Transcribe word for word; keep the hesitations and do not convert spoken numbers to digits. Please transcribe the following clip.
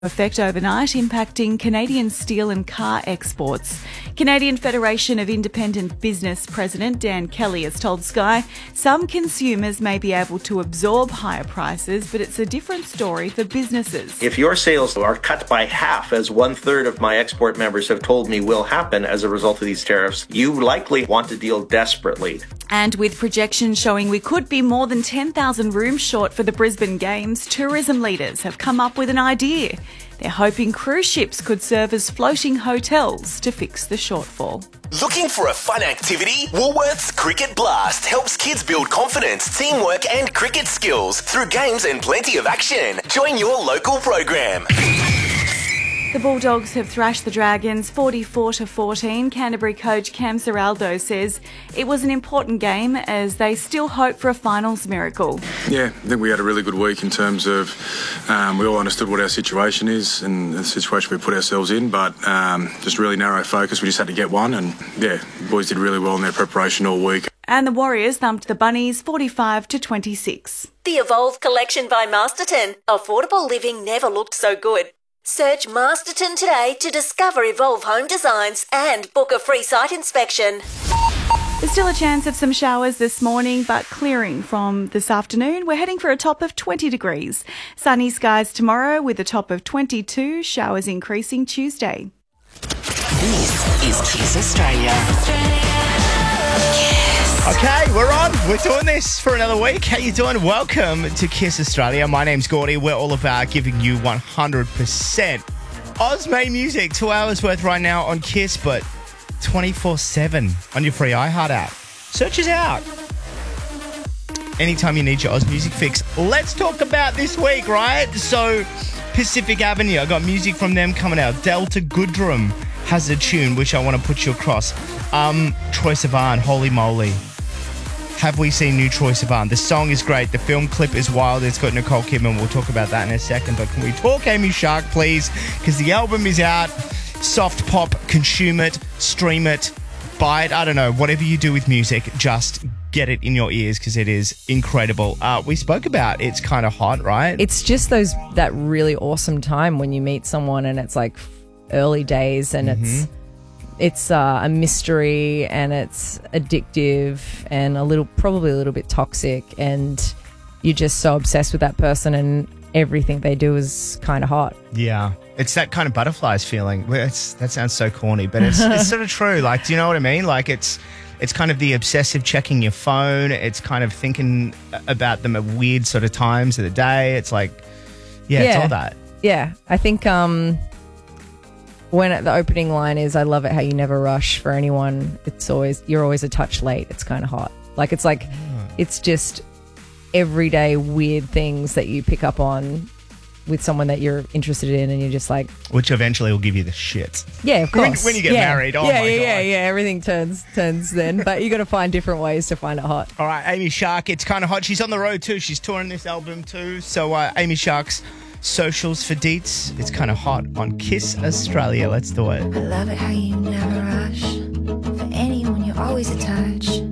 effect overnight, impacting Canadian steel and car exports. Canadian Federation of Independent Business President Dan Kelly has told Sky some consumers may be able to absorb higher prices, but it's a different story for businesses. If your sales are cut by half, as one third of my export members have told me will happen as a result of these tariffs, you likely want to deal desperately. And with projections showing we could be more than ten thousand rooms short for the Brisbane Games, tourism leaders have come up with an idea. They're hoping cruise ships could serve as floating hotels to fix the shortfall. Looking for a fun activity? Woolworths Cricket Blast helps kids build confidence, teamwork and cricket skills through games and plenty of action. Join your local program. The Bulldogs have thrashed the Dragons forty-four to fourteen. Canterbury coach Cam Ciraldo says it was an important game as they still hope for a finals miracle. Yeah, I think we had a really good week in terms of um, we all understood what our situation is and the situation we put ourselves in, but um, just really narrow focus. We just had to get one, and yeah, the boys did really well in their preparation all week. And the Warriors thumped the Bunnies forty-five to twenty-six. The Evolve collection by Masterton. Affordable living never looked so good. Search Masterton today to discover Evolve home designs and book a free site inspection. There's still a chance of some showers this morning, but clearing from this afternoon. We're heading for a top of twenty degrees. Sunny skies tomorrow with a top of twenty-two, showers increasing Tuesday. This is Kiss Australia. Okay, we're on. We're doing this for another week. How you doing? Welcome to Kiss Australia. My name's Gordy. We're all about giving you one hundred percent Oz-made music. Two hours worth right now on Kiss, but twenty-four seven on your free iHeart app. Search us out. Anytime you need your Oz music fix. Let's talk about this week, right? So, Pacific Avenue. I got music from them coming out. Delta Goodrum has a tune which I want to put you across. Um, Troye Sivan, Holy Moly. Have we seen new Troye Sivan? The song is great. The film clip is wild. It's got Nicole Kidman. We'll talk about that in a second. But can we talk Amy Shark, please? Because the album is out. Soft pop. Consume it. Stream it. Buy it. I don't know. Whatever you do with music, just get it in your ears because it is incredible. Uh, we spoke about It's Kind of Hot, right? It's just those that really awesome time when you meet someone and it's like early days and mm-hmm. it's... It's uh, a mystery and it's addictive and a little, probably a little bit toxic, and you're just so obsessed with that person and everything they do is kind of hot. Yeah. It's that kind of butterflies feeling. It's, that sounds so corny, but it's, it's sort of true. Like, do you know what I mean? Like, it's it's kind of the obsessive checking your phone. It's kind of thinking about them at weird sort of times of the day. It's like, yeah, yeah. it's all that. Yeah. I think... um. When the opening line is, I love it how you never rush for anyone. It's always, you're always a touch late. It's kind of hot. Like, it's like, oh. It's just everyday weird things that you pick up on with someone that you're interested in and you're just like. Which eventually will give you the shit. Yeah, of course. When, when you get yeah. married. Oh yeah, my yeah, God. Yeah, yeah, everything turns, turns then. But you got to find different ways to find it hot. All right, Amy Shark, It's Kind of Hot. She's on the road too. She's touring this album too. So uh, Amy Shark's socials for deets. It's Kind of Hot on Kiss Australia. Let's do it. I love it how you never rush. For anyone, you're always a touch.